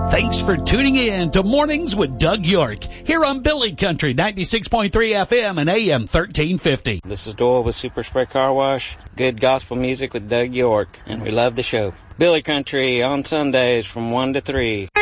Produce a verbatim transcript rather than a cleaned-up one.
Thanks for tuning in to Mornings with Doug York here on Billy Country ninety-six point three F M and A M thirteen fifty. This is Doyle with Super Spray Car Wash. Good gospel music with Doug York, and we love the show. Billy Country on Sundays from one to three.